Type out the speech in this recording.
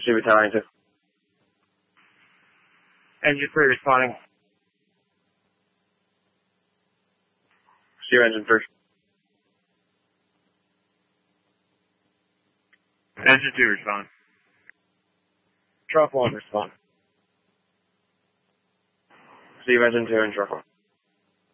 Steve Italian 2. Engine 3 responding. Steve Engine 3. Engine 2 respond. Truck 1 respond. Steve Engine 2 and Truck 1.